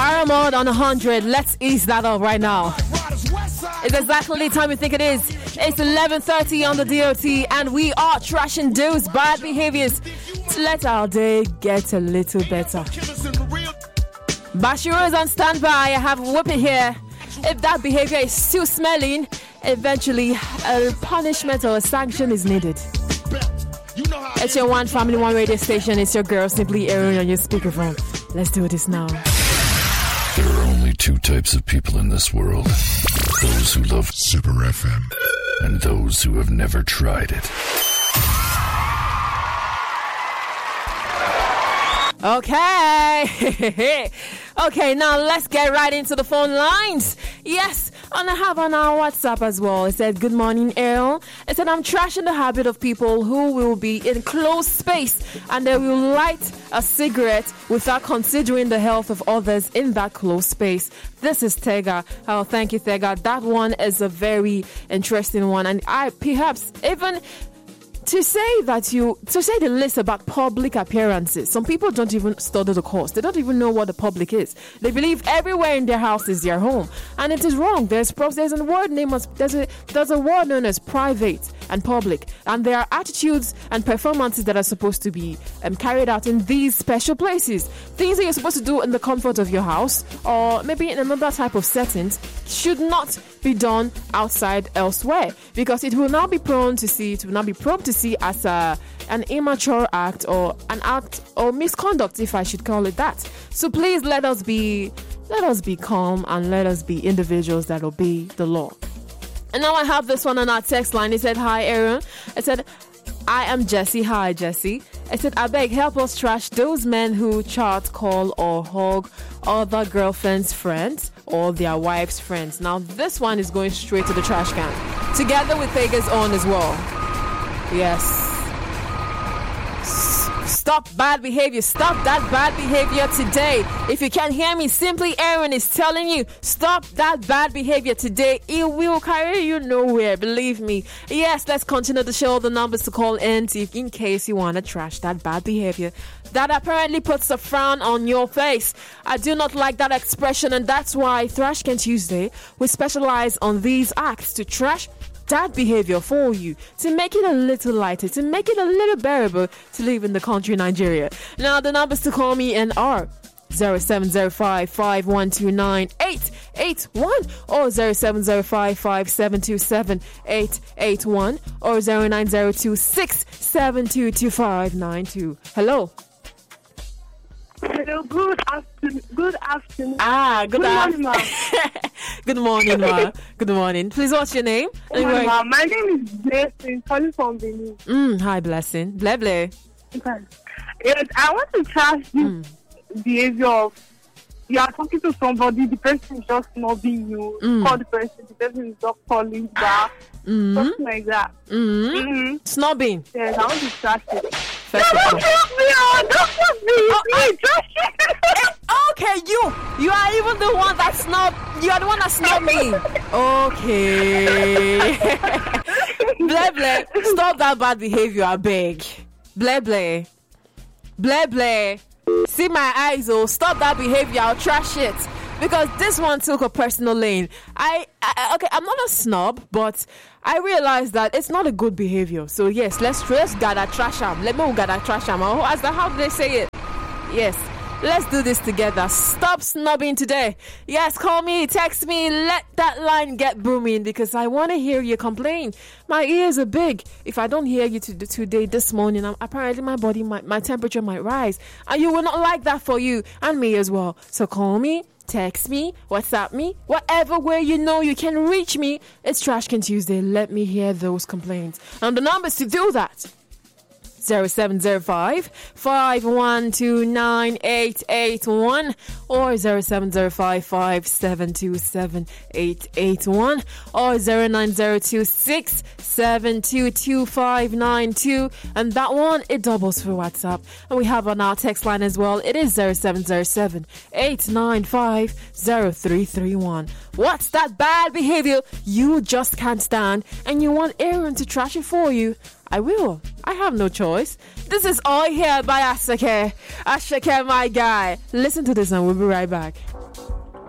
Paramount on 100. Let's ease that up right now. It's exactly the time we think it is. It's 11:30 on the DOT, and we are trashing those bad behaviors to let our day get a little better. Bashiru is on standby. I have a whipping here. If that behavior is still smelling, eventually a punishment or a sanction is needed. It's your one family, one radio station. It's your girl, Simply Aaron, on your speakerphone. Let's do this now. There are only two types of people in this world. Those who love Super FM and those who have never tried it. Okay. Okay, now let's get right into the phone lines. Yes, and I have on our WhatsApp as well. It said, good morning, Errol. It said, I'm trashing the habit of people who will be in closed space and they will light a cigarette without considering the health of others in that closed space. This is Tega. Oh, thank you, Tega. That one is a very interesting one. And I perhaps even... To say the list about public appearances, some people don't even study the course. They don't even know what the public is. They believe everywhere in their house is their home, and it is wrong. There's a word known as private and public, and there are attitudes and performances that are supposed to be carried out in these special places. Things that you're supposed to do in the comfort of your house or maybe in another type of settings should not be done outside elsewhere, because it will now be prone to see as an immature act or an act or misconduct, if I should call it that. So please let us be calm and let us be individuals that obey the law. And now I have this one on our text line. It said, hi Aaron. I said, I am Jesse. Hi Jesse. I said, I beg, help us trash those men who chat, call or hug other girlfriends' friends or their wives' friends. Now this one is going straight to the trash can, together with Vega's own as well. Yes. Stop bad behavior. Stop that bad behavior today. If you can't hear me, Simply Aaron is telling you, stop that bad behavior today. It will carry you nowhere, believe me. Yes, let's continue to show the numbers to call in case you want to trash that bad behavior that apparently puts a frown on your face. I do not like that expression, and that's why Thrash Can Tuesday, we specialize on these acts to trash that behavior for you, to make it a little lighter, to make it a little bearable to live in the country Nigeria. Now the numbers to call me in are 0705-5129-881 or 0705-5727-881 or 0902-6722592. Hello. Hello, good afternoon. Good morning, ma. Good morning, ma. Good morning. Please, what's your name? Good morning, ma. My name is Blessing, calling from Benin. Hi, Blessing. Bleh. Okay. Yes, I want to trash this behavior of you are talking to somebody, the person is just snubbing you. Call the person is not calling back. Something like that. Snubbing. Yes, I want to trash it. Don't trust me. Please, trash it. Okay, you are even the one that snubbed. You are the one that snubbed me. Okay. Bleh. Stop that bad behavior, I beg. Bleh. See my eyes, stop that behavior. I'll trash it. Because this one took a personal lane. I'm not a snob, but I realized that it's not a good behavior. So yes, let's gotta trash him. Let me gotta trash him. How do they say it? Yes. Let's do this together. Stop snubbing today. Yes, call me, text me, let that line get booming because I want to hear you complain. My ears are big. If I don't hear you today, this morning, apparently my body, my temperature might rise. And you will not like that for you and me as well. So call me, text me, WhatsApp me, whatever way you know you can reach me. It's Trash Can Tuesday. Let me hear those complaints. And the numbers to do that. 0705-5129-881 or 0705-5727-881 or 0902-6722592, and that one, it doubles for WhatsApp. And we have on our text line as well, it is 0707-895-0331. What's that bad behavior you just can't stand and you want Aaron to trash it for you? I will. I have no choice. This is All Here by Asake. Asake, my guy. Listen to this and we'll be right back.